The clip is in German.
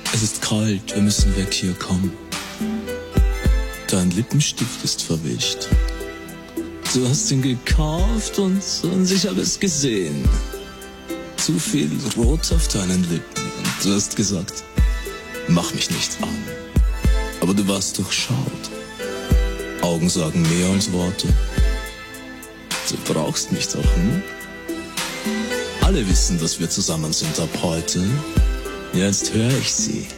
Es ist kalt, wir müssen weg hier, komm. Dein Lippenstift ist verwischt. Du hast ihn gekauft und ich habe es gesehen. Zu viel Rot auf deinen Lippen. Und du hast gesagt, mach mich nicht an. Aber du warst durchschaut. Augen sagen mehr als Worte. Du brauchst mich doch, hm? Alle wissen, dass wir zusammen sind ab heute. Jetzt höre ich sie.